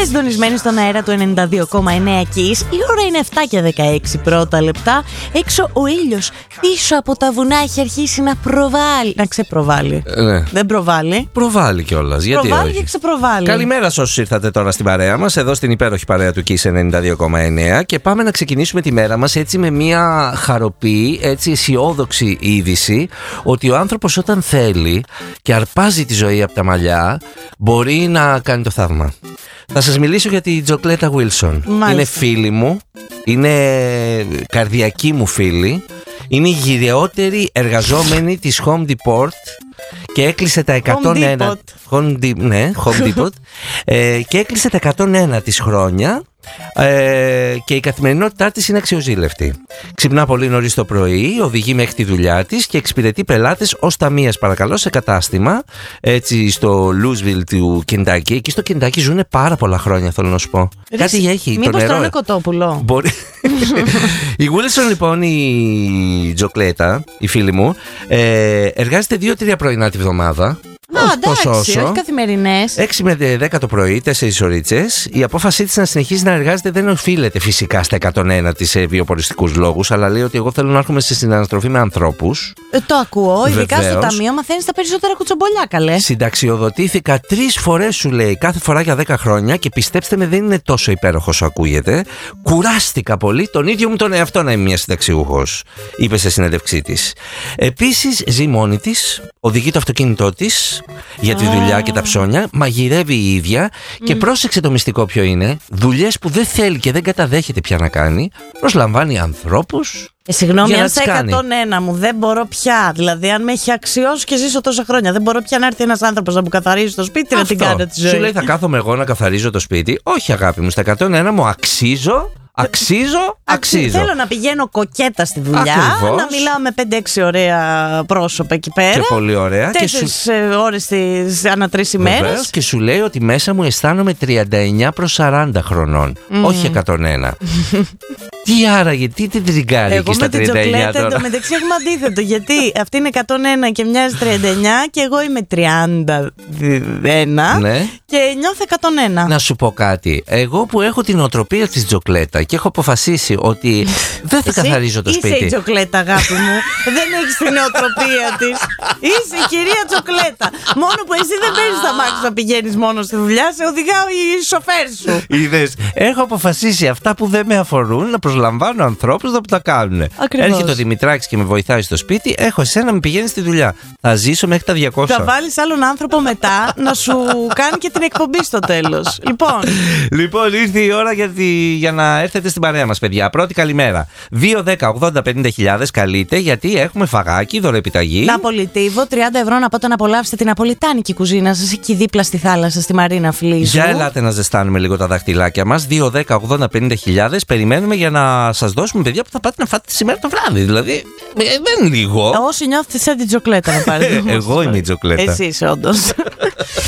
Είστε συντονισμένοι στον αέρα του 92,9 Kiss. Η ώρα είναι 7 και 16 πρώτα λεπτά. Έξω ο ήλιος πίσω από τα βουνά έχει αρχίσει να προβάλλει. Να ξεπροβάλλει. Ναι. Δεν προβάλλει. Προβάλλει κιόλας. Γιατί προβάλλει όχι. και ξεπροβάλλει. Καλημέρα σε όσους ήρθατε τώρα στην παρέα μας, εδώ στην υπέροχη παρέα του Kiss 92,9. Και πάμε να ξεκινήσουμε τη μέρα μας έτσι με μια χαροπή, έτσι αισιόδοξη είδηση, ότι ο άνθρωπος όταν θέλει και αρπάζει τη ζωή από τα μαλλιά, μπορεί να κάνει το θαύμα. Θα σας μιλήσω για τη Τζοκλέτα Wilson. Είναι φίλη μου, είναι καρδιακή μου φίλη, είναι η γυριότερη εργαζόμενη της Home Depot και έκλεισε τα 101. Home Depot. Και έκλεισε τα 101 της χρόνια. Και η καθημερινότητά της είναι αξιοζήλευτη. Ξυπνά πολύ νωρίς το πρωί, οδηγεί μέχρι τη δουλειά της και εξυπηρετεί πελάτες ως ταμείας, παρακαλώ, σε κατάστημα έτσι στο Louisville του Κεντάκι. Εκεί στο Κεντάκι ζουν πάρα πολλά χρόνια, θέλω να σου πω. Κάτι έχει. Μήπως τρώνε κοτόπουλο. Μπορεί. Η Wilson, λοιπόν, η Τζοκλέτα, η φίλη μου, εργάζεται 2-3 πρωινά τη βδομάδα. Εντάξει, όχι καθημερινές. 6 με 10 το πρωί, 4 ωρίτσες. Η απόφασή της να συνεχίζει να εργάζεται δεν οφείλεται φυσικά στα 101 της βιοποριστικούς λόγους, αλλά λέει ότι εγώ θέλω να έρχομαι σε συναναστροφή με ανθρώπους. Το ακούω. Ειδικά στο ταμείο μαθαίνεις τα περισσότερα κουτσομπολιά, καλέ. Συνταξιοδοτήθηκα 3 φορές, σου λέει, κάθε φορά για 10 χρόνια και πιστέψτε με, δεν είναι τόσο υπέροχο όσο ακούγεται. Κουράστηκα πολύ τον ίδιο μου τον εαυτό να είμαι μια συνταξιούχος, είπε σε συνέντευξή της. Επίσης, ζει μόνη της, οδηγεί το αυτοκίνητό της για τη δουλειά και τα ψώνια, μαγειρεύει η ίδια και πρόσεξε το μυστικό ποιο είναι. Δουλειές που δεν θέλει και δεν καταδέχεται πια να κάνει, προσλαμβάνει ανθρώπους. Συγγνώμη, αν στα 101 μου δεν μπορώ πια, δηλαδή αν με έχει αξιώσει και ζήσω τόσα χρόνια, δεν μπορώ πια να έρθει ένας άνθρωπος να μου καθαρίζει το σπίτι, να την κάνω τη ζωή. Σου λέει, θα κάθομαι εγώ να καθαρίζω το σπίτι. Όχι, αγάπη μου, στα 101 μου αξίζω. Θέλω να πηγαίνω κοκέτα στη δουλειά. Ακριβώς. Να μιλάω με 5-6 ωραία πρόσωπα εκεί πέρα. Και πολύ ωραία. 4 ώρες ανά 3 ημέρες. Βεβαίως, και σου λέει ότι μέσα μου αισθάνομαι 39 προς 40 χρονών. Όχι 101. Τι άραγε, τι την τριγκάρει εκεί στα 39 τώρα. Εγώ με την Τζοκλέτα εντωμεταξύ έχουμε αντίθετο. Γιατί αυτή είναι 101 και μοιάζει 39 και εγώ είμαι 31 και νιώθω 101. Να σου πω κάτι. Εγώ που έχω την οτροπία της Τζοκλέτα και έχω αποφασίσει ότι δεν θα καθαρίζω το σπίτι. Είσαι η Τζοκλέτα, αγάπη μου. Δεν έχεις την οτροπία της. Είσαι η κυρία Τζοκλέτα. Μόνο που εσύ δεν παίρνεις τα μάξι να πηγαίνεις μόνο στη δουλειά, σε οδηγάω η σοφέρ σου. Είδες, έχω αποφασίσει αυτά που δεν με αφορούν να προσλαμβάνω ανθρώπους να που τα κάνουν. Ακριβώς. Έρχεται ο Δημητράκης και με βοηθάει στο σπίτι, έχω εσένα να με πηγαίνει στη δουλειά. Θα ζήσω μέχρι τα 200. Θα βάλεις άλλον άνθρωπο μετά να σου κάνει και την εκπομπή στο τέλος. Λοιπόν, ήρθε η ώρα για να έρθετε στην παρέα μας, παιδιά. Πρώτη καλημέρα. 2-10-80-50.000 καλείτε, γιατί έχουμε φαγάκι, δωρεπιταγή. Ναπολιτίβο, 30 ευρώ να πάτε να απολαύσετε την ναπολιτάνικη κουζίνα σας εκεί δίπλα στη θάλασσα, στη Μαρίνα Φλίζου. Για ελάτε να ζεστάνουμε λίγο τα δαχτυλάκια μας. 2-10-80-50.000 περιμένουμε για να σας δώσουμε, παιδιά, που θα πάτε να φάτε σήμερα το βράδυ. Δηλαδή, δεν είναι λίγο. Όσοι νιώθετε σαν την Τζοκλέτα να πάρετε. Εγώ είμαι η Τζοκλέτα. Εσύ είσαι όντως.